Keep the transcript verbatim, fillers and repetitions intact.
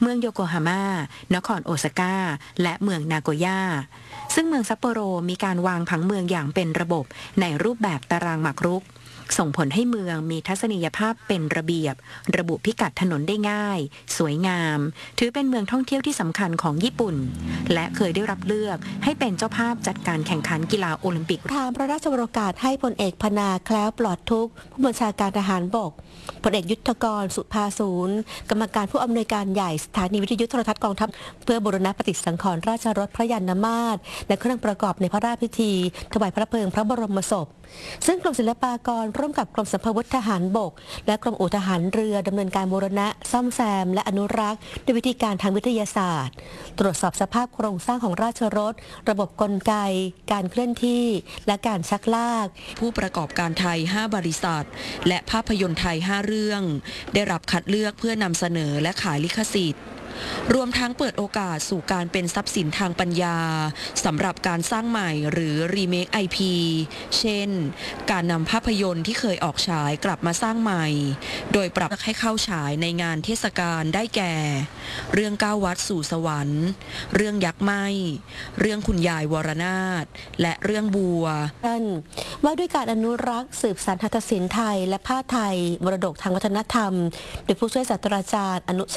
มืองโยโกฮาม่านครโอซาก้าและเมืองนาโกย่าซึ่งเมืองซัปโปโรมีการวางผังเมืองอย่างเป็นระบบในรูปแบบตารางหมากรุกส่งผลให้เมืองมีทัศนียภาพเป็นระเบียบระบุพิกัดถนนได้ง่ายสวยงามถือเป็นเมืองท่องเที่ยวที่สำคัญของญี่ปุ่นและเคยได้รับเลือกให้เป็นเจ้าภาพจัดการแข่งขันกีฬาโอลิมปิกทางพระราชวโรกาสให้พลเอกพนาแคล้วปลอดทุกข์ผู้บัญชาการทหารบกพลเอกยุทธกรสุภาศูนย์กรรมการผู้อำนวยการใหญ่สถานีวิทยุโทรทัศน์กองทัพเพื่อบูรณะปฏิสังขรณ์ราชรถพระยานมาศและเครื่องประกอบในพระราชพิธีถวายพระเพลิงพระบรมศพซึ่งกรมศิลปากรร่วมกับกรมสัมภวุธทหารบกและกรมอู่ทหารเรือดำเนินการบูรณะซ่อมแซมและอนุรักษ์ด้วยวิธีการทางวิทยาศาสตร์ตรวจสอบสภาพโครงสร้างของราชรถระบบกลไกการเคลื่อนที่และการชักลากผู้ประกอบการไทยห้าบริษัทและภาพยนตร์ไทยห้าเรื่องได้รับคัดเลือกเพื่อนำเสนอและขายลิขสิทธิ์รวมทั้งเปิดโอกาสสู่การเป็นทรัพย์สินทางปัญญาสำหรับการสร้างใหม่หรือรีเมค ไอ พี เช่นการนำภาพยนตร์ที่เคยออกฉายกลับมาสร้างใหม่โดยปรับให้เข้าฉายในงานเทศกาลได้แก่เรื่องเก้าวัดสู่สวรรค์เรื่องยักษ์ไหม้เรื่องคุณยายวรนาถและเรื่องบัวว่าด้วยการอนุรักษ์สืบสานหัตถศิลป์ไทยและผ้าไทยมรดกทางวัฒนธรรมโดยผู้ช่วยศาสตราจารย์อนุช